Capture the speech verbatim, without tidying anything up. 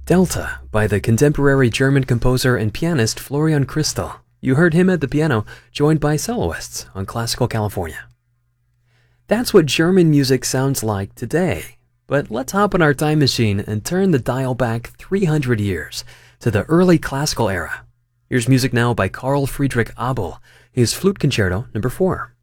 Delta by the contemporary German composer and pianist Florian Christel. You heard him at the piano, joined by soloists on Classical California. That's what German music sounds like today. But let's hop in our time machine and turn the dial back three hundred years to the early classical era. Here's music now by Carl Friedrich Abel, his Flute Concerto number four.